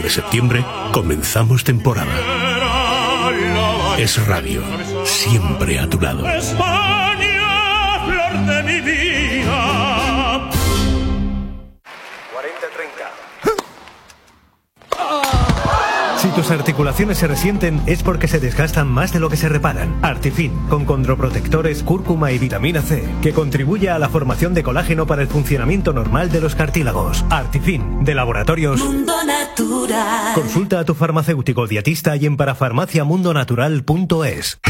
de septiembre comenzamos temporada. Es Radio, siempre a tu lado. España, flor de mi vida. 40-30. Si tus articulaciones se resienten es porque se desgastan más de lo que se reparan. Artifin, con condroprotectores, cúrcuma y vitamina C, que contribuye a la formación de colágeno para el funcionamiento normal de los cartílagos. Artifin, de Laboratorios Mundo Natural. Consulta a tu farmacéutico dietista y en parafarmaciamundonatural.es.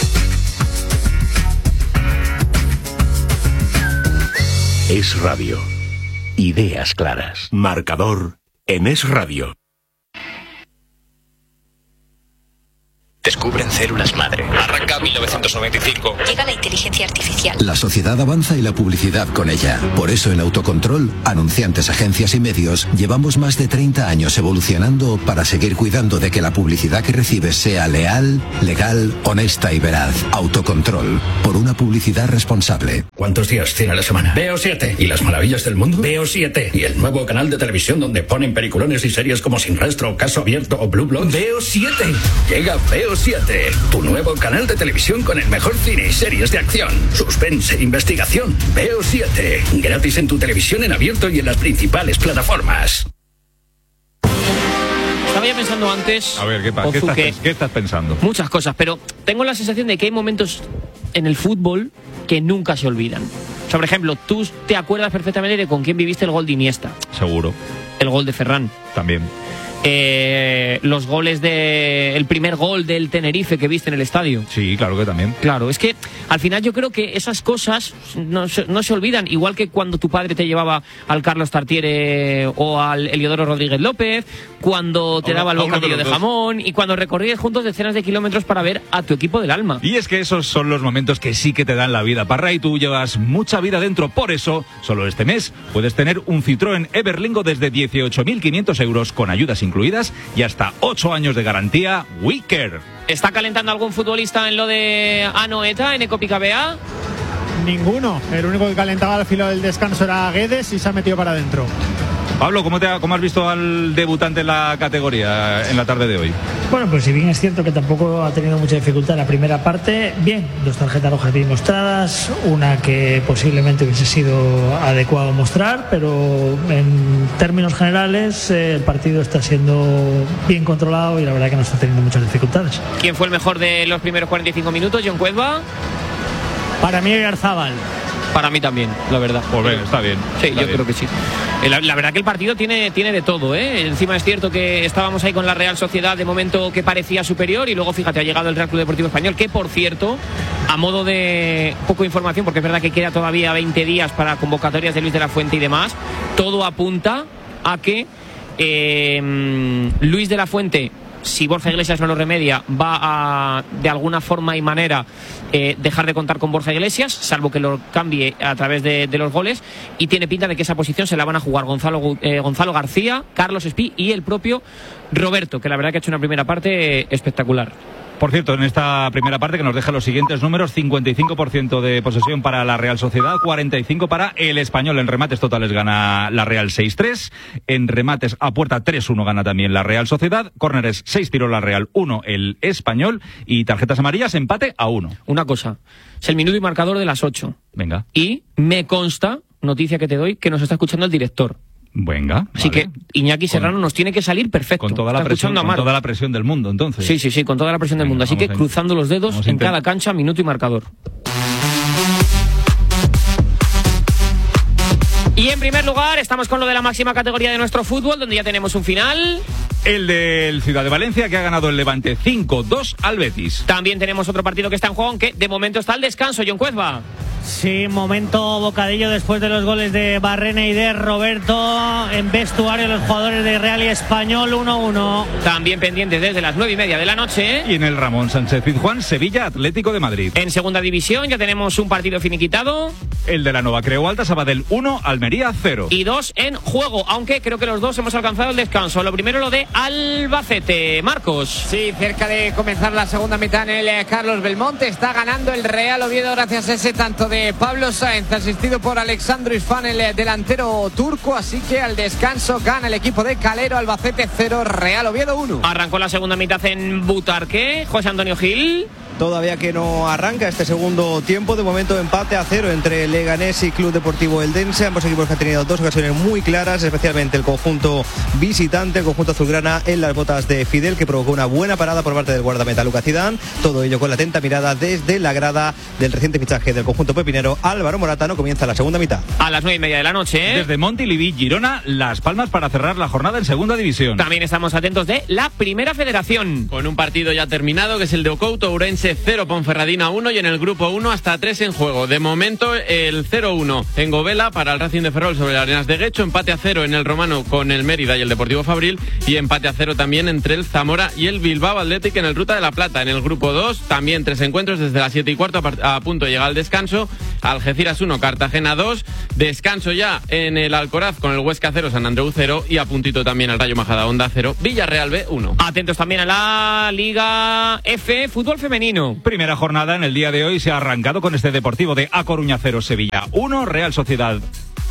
Es Radio. Ideas claras. Marcador en Es Radio. Descubren células madre. Arranca 1995. Llega la inteligencia artificial. La sociedad avanza y la publicidad con ella. Por eso en Autocontrol, anunciantes, agencias y medios, llevamos más de 30 años evolucionando para seguir cuidando de que la publicidad que recibes sea leal, legal, honesta y veraz. Autocontrol. Por una publicidad responsable. ¿Cuántos días tiene la semana? Veo 7. ¿Y las maravillas del mundo? Veo 7. ¿Y el nuevo canal de televisión donde ponen peliculones y series como Sin Rastro, Caso Abierto o Blue Bloods? Veo 7. Llega Veo 7, tu nuevo canal de televisión con el mejor cine y series de acción, suspense, investigación. Veo 7, gratis en tu televisión en abierto y en las principales plataformas. Estaba ya pensando antes. A ver, ¿qué estás pensando? Muchas cosas, pero tengo la sensación de que hay momentos en el fútbol que nunca se olvidan. O sea, por ejemplo, tú te acuerdas perfectamente de con quién viviste el gol de Iniesta. Seguro. El gol de Ferran. También. Los goles el primer gol del Tenerife que viste en el estadio. Sí, claro que también. Claro, es que al final yo creo que esas cosas no se olvidan, igual que cuando tu padre te llevaba al Carlos Tartiere o al Eliodoro Rodríguez López, cuando te daba el bocadillo de jamón y cuando recorrías juntos decenas de kilómetros para ver a tu equipo del alma. Y es que esos son los momentos que sí que te dan la vida, Parra, y tú llevas mucha vida dentro. Por eso, solo este mes puedes tener un Citroën Everlingo desde 18.500 euros con ayudas incluidas y hasta 8 años de garantía Wicker. ¿Está calentando algún futbolista en lo de Anoeta en Ecopica BA? Ninguno. El único que calentaba al filo del descanso era Guedes y se ha metido para adentro. Pablo, ¿cómo has visto al debutante en la categoría en la tarde de hoy? Bueno, pues si bien es cierto que tampoco ha tenido mucha dificultad en la primera parte, bien, 2 tarjetas rojas bien mostradas, una que posiblemente hubiese sido adecuado mostrar, pero en términos generales el partido está siendo bien controlado y la verdad que no está teniendo muchas dificultades. ¿Quién fue el mejor de los primeros 45 minutos? ¿John Cuezba? Para mí, Oyarzábal. Para mí también, la verdad. Pues bien, está bien. Sí, yo creo que sí. La verdad que el partido tiene de todo, ¿eh? Encima es cierto que estábamos ahí con la Real Sociedad de momento que parecía superior y luego, fíjate, ha llegado el Real Club Deportivo Español, que por cierto, a modo de poco de información, porque es verdad que queda todavía 20 días para convocatorias de Luis de la Fuente y demás, todo apunta a que Luis de la Fuente, si Borja Iglesias no lo remedia, va a, de alguna forma y manera, dejar de contar con Borja Iglesias, salvo que lo cambie a través de los goles, y tiene pinta de que esa posición se la van a jugar Gonzalo García, Carlos Espí y el propio Roberto, que la verdad que ha hecho una primera parte espectacular. Por cierto, en esta primera parte que nos deja los siguientes números: 55% de posesión para la Real Sociedad, 45% para el Español. En remates totales gana la Real 6-3, en remates a puerta 3-1 gana también la Real Sociedad, córneres 6 tiró la Real, 1 el Español, y tarjetas amarillas empate a 1. Una cosa, es el minuto y marcador de las 8. Venga. Y me consta, noticia que te doy, que nos está escuchando el director. Venga. Así que Iñaki Serrano nos tiene que salir perfecto. Con toda la presión del mundo, entonces. Sí, con toda la presión del mundo. Así que cruzando los dedos en cada cancha, minuto y marcador. Y en primer lugar, estamos con lo de la máxima categoría de nuestro fútbol, donde ya tenemos un final. El del Ciudad de Valencia, que ha ganado el Levante 5-2 al Betis. También tenemos otro partido que está en juego, aunque de momento está al descanso, John Cuezba. Sí, momento bocadillo después de los goles de Barrena y de Roberto. En vestuario los jugadores de Real y Español, 1-1. También pendientes desde las 9:30 de la noche. Y en el Ramón Sánchez Pizjuán, Sevilla Atlético de Madrid. En segunda división ya tenemos un partido finiquitado. El de la Nova Creu Alta, Sabadell 1, Almería 0. Y 2 en juego, aunque creo que los dos hemos alcanzado el descanso. Lo primero, lo de Albacete. Marcos. Sí, cerca de comenzar la segunda mitad en el Carlos Belmonte. Está ganando el Real Oviedo gracias a ese tanto de Pablo Sáenz, asistido por Alexandru Isfán, el delantero turco. Así que al descanso gana el equipo de Calero. Albacete 0, Real Oviedo 1. Arrancó la segunda mitad en Butarque. José Antonio Gil. Todavía que no arranca este segundo tiempo. De momento empate a 0 entre Leganés y Club Deportivo Eldense. Ambos equipos que han tenido dos ocasiones muy claras, especialmente el conjunto visitante, el conjunto azulgrana, en las botas de Fidel, que provocó una buena parada por parte del guardameta Lucas Zidane. Todo ello con la atenta mirada desde la grada del reciente fichaje del conjunto pepinero Álvaro Morata. No comienza la segunda mitad. A las 9:30 de la noche. Desde Montilivi, Girona, Las Palmas para cerrar la jornada en segunda división. También estamos atentos de la Primera Federación. Con un partido ya terminado, que es el de Ocouto, Ourense 0, Ponferradina 1, y en el grupo 1 hasta 3 en juego. De momento el 0-1 en Govela para el Racing de Ferrol sobre las Arenas de Guecho, empate a 0 en el Romano con el Mérida y el Deportivo Fabril, y empate a 0 también entre el Zamora y el Bilbao Athletic en el Ruta de la Plata. En el grupo 2 también 3 encuentros desde las 7:15 a punto de llegar al descanso. Algeciras 1, Cartagena 2, descanso ya en el Alcoraz con el Huesca 0, San Andreu 0, y a puntito también al Rayo Majadahonda 0, Villarreal B 1. Atentos también a la Liga F, fútbol femenino. Primera jornada en el día de hoy se ha arrancado con este Deportivo de A Coruña 0, Sevilla 1, Real Sociedad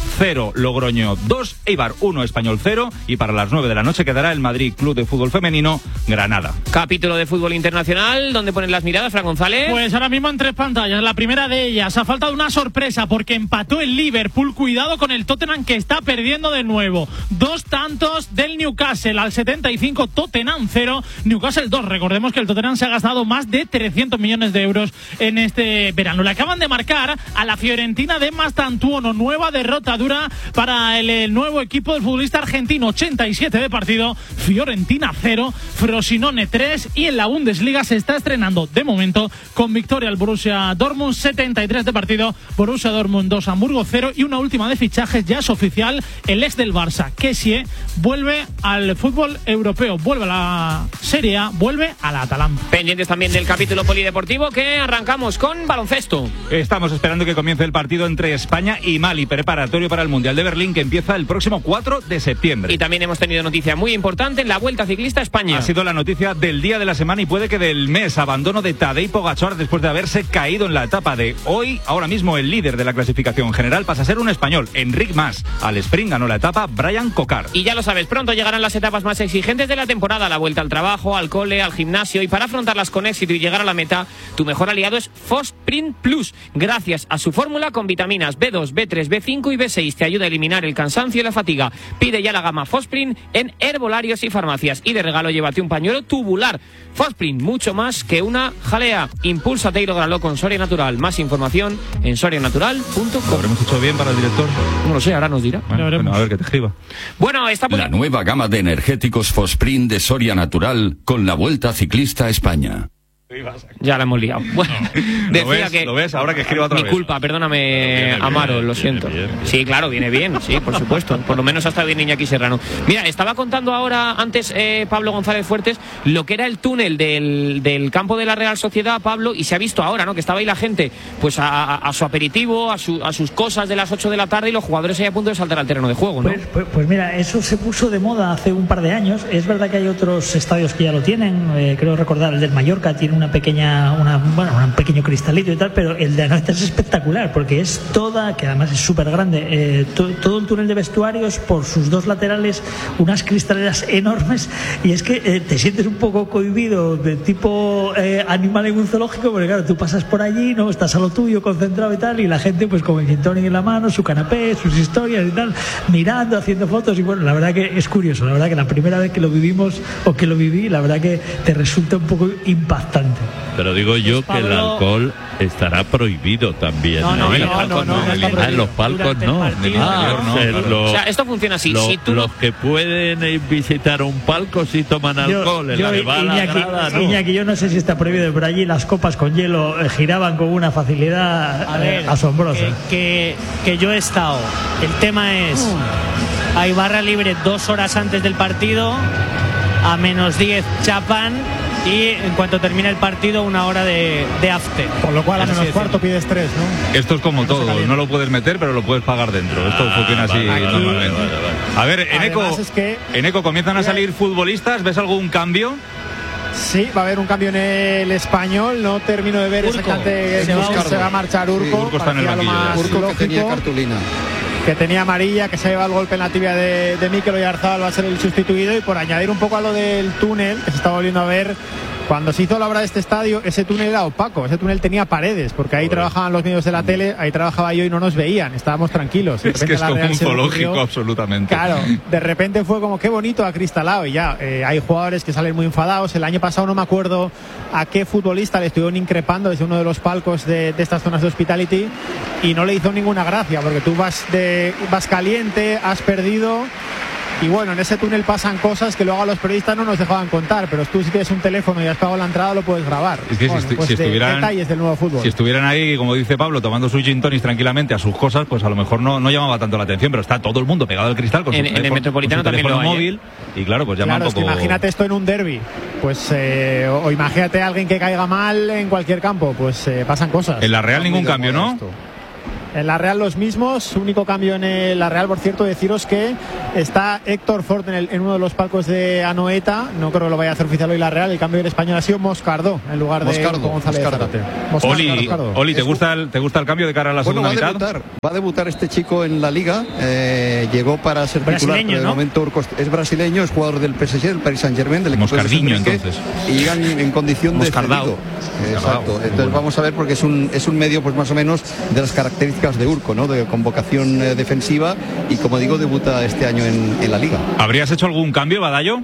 0, Logroño 2, Eibar 1, Español 0, y para las 9 de la noche quedará el Madrid Club de Fútbol Femenino, Granada. Capítulo de fútbol internacional, ¿dónde ponen las miradas, Fran González? Pues ahora mismo en 3 pantallas. La primera de ellas, ha faltado una sorpresa porque empató el Liverpool. Cuidado con el Tottenham, que está perdiendo de nuevo. 2 tantos del Newcastle al 75, Tottenham 0, Newcastle 2. Recordemos que el Tottenham se ha gastado más de 300 millones de euros en este verano. Le acaban de marcar a la Fiorentina de Mastantuono. Nueva derrota dura para el nuevo equipo del futbolista argentino. 87 de partido, Fiorentina 0, Frosinone 3, y en la Bundesliga se está estrenando de momento con victoria al Borussia Dortmund. 73 de partido, Borussia Dortmund 2, Hamburgo 0, y una última de fichajes. Ya es oficial, el ex del Barça, Kessie, vuelve al fútbol europeo, vuelve a la Serie A, vuelve a la Atalanta. Pendientes también del capítulo polideportivo, que arrancamos con baloncesto. Estamos esperando que comience el partido entre España y Mali, preparatorio para el Mundial de Berlín, que empieza el próximo 4 de septiembre. Y también hemos tenido noticia muy importante en la Vuelta Ciclista a España. Ha sido la noticia del día de la semana y puede que del mes. Abandono de Tadej Pogačar después de haberse caído en la etapa de hoy. Ahora mismo el líder de la clasificación general pasa a ser un español, Enric Mas. Al sprint ganó la etapa Brian Cocar. Y ya lo sabes, pronto llegarán las etapas más exigentes de la temporada, la vuelta al trabajo, al cole, al gimnasio, y para afrontarlas con éxito y llegar a la meta, tu mejor aliado es Fosprint Plus. Gracias a su fórmula con vitaminas B2, B3, B5 y B6, te ayuda a eliminar el cansancio y la fatiga. Pide ya la gama Fosprint en herbolarios y farmacias, y de regalo llévate un pañuelo tubular. Fosprint, mucho más que una jalea. Impúlsate y lógralo con Soria Natural. Más información en sorianatural.com. ¿Lo habremos hecho bien para el director? No lo sé, ahora nos dirá. Bueno, a ver que te escriba. Bueno, está la nueva gama de energéticos Fosprint de Soria Natural con la Vuelta Ciclista a España. Ya la hemos liado. Bueno, decía que ¿Lo ves? Ahora que escriba otra mi vez. culpa, perdóname, Amaro, lo siento. Sí, claro, viene bien, sí, por supuesto. Por lo menos ha estado bien Iñaki Serrano. Mira, estaba contando ahora antes Pablo González Fuertes lo que era el túnel del campo de la Real Sociedad, Pablo, y se ha visto ahora, ¿no? Que estaba ahí la gente pues a su aperitivo, a sus cosas de las 8 de la tarde, y los jugadores ahí a punto de saltar al terreno de juego, ¿no? Pues mira, eso se puso de moda hace un par de años. Es verdad que hay otros estadios que ya lo tienen. Creo recordar, el del Mallorca tiene un pequeño cristalito y tal, pero el de Anoeta es espectacular porque es toda, que además es súper grande, todo el túnel de vestuarios, por sus dos laterales unas cristaleras enormes, y es que te sientes un poco cohibido, de tipo animal en un zoológico, porque claro, tú pasas por allí, no estás a lo tuyo concentrado y tal, y la gente pues con el gin tonic en la mano, su canapé, sus historias y tal, mirando, haciendo fotos. Y bueno, la verdad que es curioso, la verdad que la primera vez que lo vivimos o que lo viví, la verdad que te resulta un poco impactante. Pero digo yo que el alcohol estará prohibido también. No, en los palcos no. O sea, esto funciona así. Los que pueden visitar un palco sí toman alcohol. Iñaki, yo no sé si está prohibido, pero allí las copas con hielo giraban con una facilidad asombrosa. Que yo he estado. El tema es, hay barra libre 2 horas antes del partido, a -10 chapan, y en cuanto termine el partido, 1 hora de after. Con lo cual a menos cuarto pides 3, ¿no? Esto es como todo, no lo puedes meter, pero lo puedes pagar dentro. Esto funciona así normalmente. A ver, Eneco, ¿comienzan a salir futbolistas? ¿Ves algún cambio? Sí, va a haber un cambio en el Español. No termino de ver exactamente se va a marchar Urco. Sí, Urco está en el banquillo. Urco, que tenía cartulina. Que tenía amarilla, que se ha llevado el golpe en la tibia de Mikel Oyarzabal, va a ser el sustituido. Y por añadir un poco a lo del túnel, que se está volviendo a ver, cuando se hizo la obra de este estadio, ese túnel era opaco, ese túnel tenía paredes, porque ahí trabajaban los medios de la tele, ahí trabajaba yo y no nos veían, estábamos tranquilos. Es que es como un zoológico absolutamente. Claro, de repente fue como qué bonito, acristalado, y ya, hay jugadores que salen muy enfadados. El año pasado no me acuerdo a qué futbolista le estuvieron increpando desde uno de los palcos de estas zonas de Hospitality, y no le hizo ninguna gracia, porque tú vas caliente, has perdido. Y bueno, en ese túnel pasan cosas que luego a los periodistas no nos dejaban contar, pero tú si tienes un teléfono y has pagado la entrada lo puedes grabar. Es que bueno, si estuvieran, detalles del nuevo fútbol. Si estuvieran ahí, como dice Pablo, tomando sus gin tonics tranquilamente a sus cosas, pues a lo mejor no llamaba tanto la atención, pero está todo el mundo pegado al cristal con su teléfono, en el Metropolitano con su teléfono también móvil, y claro, pues llama un poco... Es que imagínate esto en un derbi, pues o imagínate a alguien que caiga mal en cualquier campo, pues pasan cosas. En la Real ningún cambio, ¿no? Esto. En la Real los mismos, único cambio en la Real, por cierto, deciros que está Héctor Ford en uno de los palcos de Anoeta, no creo que lo vaya a hacer oficial hoy la Real. El cambio del Español ha sido Moscardó en lugar de González Zárate. Oli, ¿te gusta el cambio de cara a la segunda mitad? Va a debutar este chico en la Liga, llegó para ser titular, pero de momento es brasileño, es jugador del PSG, del Paris Saint-Germain, del equipo Moscardiño, entonces. Y llegan en condición de cedido. Exacto. Entonces vamos a ver, porque es un medio pues más o menos de las características de Urco, ¿no? De convocación defensiva, y como digo, debuta este año en la Liga. ¿Habrías hecho algún cambio, Badallo?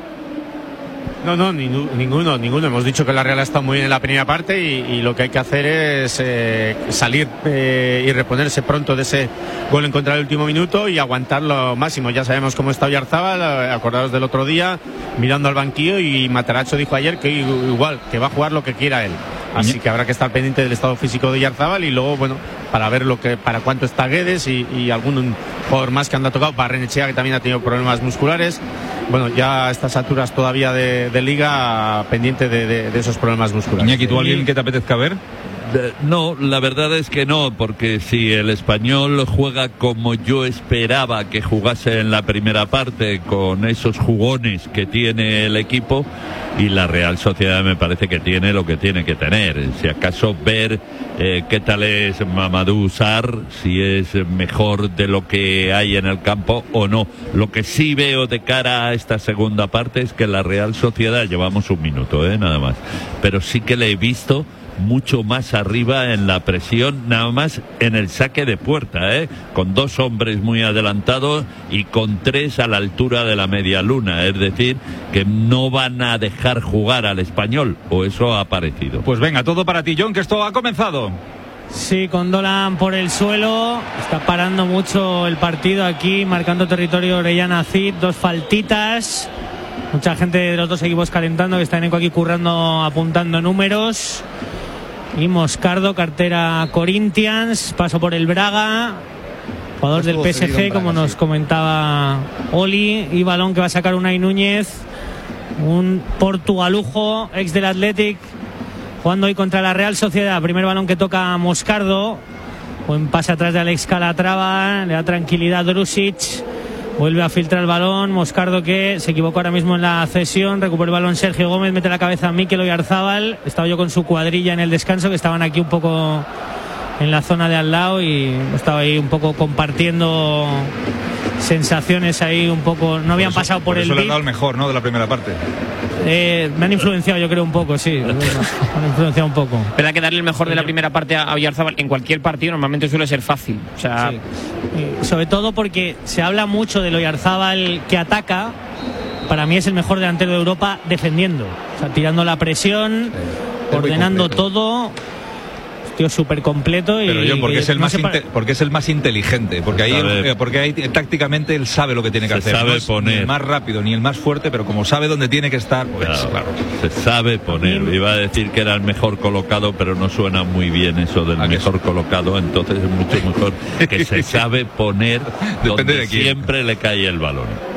No, ninguno. Hemos dicho que la Real ha estado muy bien en la primera parte y lo que hay que hacer es salir y reponerse pronto de ese gol en contra del último minuto y aguantar lo máximo. Ya sabemos cómo está Oyarzabal, acordados del otro día, mirando al banquillo, y Matarazzo dijo ayer que igual, que va a jugar lo que quiera él. Así que habrá que estar pendiente del estado físico de Oyarzabal, y luego, bueno, para ver para cuánto está Guedes y algún jugador más que anda tocado, Barrenechea, que también ha tenido problemas musculares. Bueno, ya a estas alturas todavía de Liga, pendiente de esos problemas musculares. Iñaki, ¿tú alguien que te apetezca ver? No, la verdad es que no, porque si el Español juega como yo esperaba que jugase en la primera parte, con esos jugones que tiene el equipo, y la Real Sociedad me parece que tiene lo que tiene que tener, si acaso ver qué tal es Mamadou Sarr, si es mejor de lo que hay en el campo o no. Lo que sí veo de cara a esta segunda parte es que la Real Sociedad, llevamos un minuto, nada más, pero sí que le he visto mucho más arriba en la presión, nada más en el saque de puerta, con 2 hombres muy adelantados y con 3 a la altura de la media luna, es decir, que no van a dejar jugar al Español, o eso ha parecido. Pues venga, todo para ti, John, que esto ha comenzado. Sí, con Dolan por el suelo, está parando mucho el partido aquí, marcando territorio Orellana Cid, 2 faltitas, mucha gente de los 2 equipos calentando, que está Eneco aquí currando, apuntando números. Y Moscardo, cartera Corinthians, paso por el Braga, jugador del PSG, como nos comentaba Oli, y balón que va a sacar Unai Núñez, un portugalujo, ex del Athletic, jugando hoy contra la Real Sociedad. Primer balón que toca Moscardo, buen pase atrás de Alex Calatrava, le da tranquilidad a Drusic, vuelve a filtrar el balón, Moscardo, que se equivocó ahora mismo en la cesión, recupera el balón Sergio Gómez, mete la cabeza a Mikel Oyarzabal. Estaba yo con su cuadrilla en el descanso, que estaban aquí un poco en la zona de al lado, y estaba ahí un poco compartiendo sensaciones ahí un poco, no habían pasado por el eso le han dado el mejor, ¿no?, de la primera parte. Me han influenciado, yo creo, un poco, sí. Me han influenciado un poco. Pero hay que darle el mejor de la primera parte a Oyarzabal. En cualquier partido normalmente suele ser fácil. O sea, sí. Sobre todo porque se habla mucho del Oyarzabal que ataca. Para mí es el mejor delantero de Europa defendiendo. O sea, tirando la presión, ordenando todo. Tío, súper completo. Pero yo, porque es el más inteligente, porque ahí tácticamente él sabe lo que tiene que hacer. Sabe no es poner. Ni el más rápido ni el más fuerte, pero como sabe dónde tiene que estar, pues claro. Se sabe poner. Iba a decir que era el mejor colocado, pero no suena muy bien eso del mejor colocado, entonces es mucho mejor que se sabe poner donde siempre le cae el balón.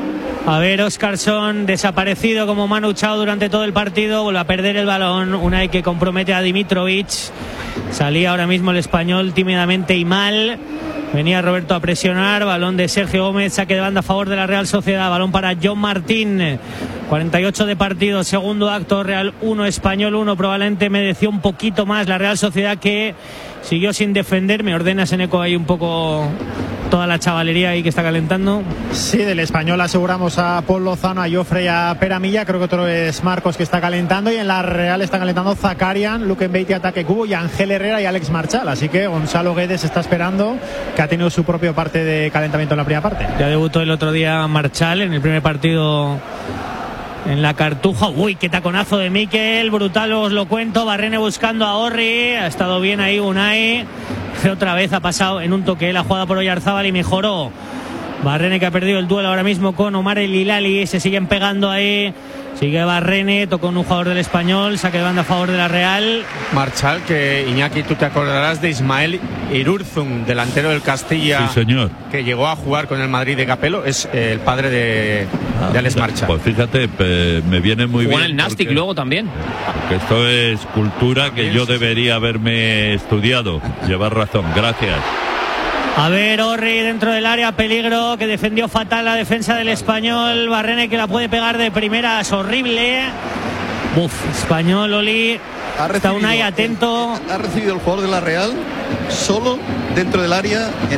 A ver, Óscarson desaparecido como Manu Chao durante todo el partido, vuelve a perder el balón, Unai que compromete a Dimitrovic, salía ahora mismo el español tímidamente y mal, venía Roberto a presionar, balón de Sergio Gómez, saque de banda a favor de la Real Sociedad, balón para John Martín, 48 de partido, segundo acto, Real 1, Español 1, probablemente mereció un poquito más la Real Sociedad que siguió sin defender. Me ordenas en eco ahí un poco toda la chavalería ahí que está calentando. Sí, del Español aseguramos a Paul Lozano, a Jofre y a Peramilla. Creo que otro es Marcos que está calentando. Y en la Real están calentando Zakarian, Luke Beatty, Ataque Cubo y Ángel Herrera y Alex Marchal. Así que Gonzalo Guedes está esperando, que ha tenido su propia parte de calentamiento en la primera parte. Ya debutó el otro día Marchal en el primer partido en la Cartuja. Uy, qué taconazo de Mikel, brutal, os lo cuento. Barrene buscando a Orri, ha estado bien ahí Unai, que otra vez ha pasado en un toque la jugada por Oyarzábal y mejoró. Barrene que ha perdido el duelo ahora mismo con Omar El Hilali, se siguen pegando ahí. Sigue Barrene, tocó un jugador del Español, saque de banda a favor de la Real. Marchal, que Iñaki, tú te acordarás de Ismael Irurzun, delantero del Castilla. Sí, señor. Que llegó a jugar con el Madrid de Capello, es el padre de Alex Marchal. Pues fíjate, me viene muy bien. Jugó en el Nastic luego también. Que esto es cultura que yo debería haberme estudiado. Llevar razón, gracias. A ver, Orri dentro del área, peligro, que defendió fatal la defensa del Español. Barrene que la puede pegar de primeras, horrible. Español, Oli. Está Unai atento. Ha recibido el jugador de la Real solo dentro del área.